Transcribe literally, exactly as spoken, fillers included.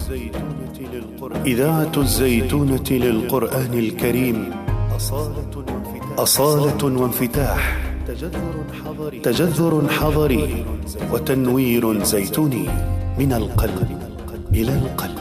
الزيتونة للقرآن إذاعة الزيتونة للقرآن الكريم أصالة وانفتاح تجذر حضري وتنوير زيتوني من القلب إلى القلب.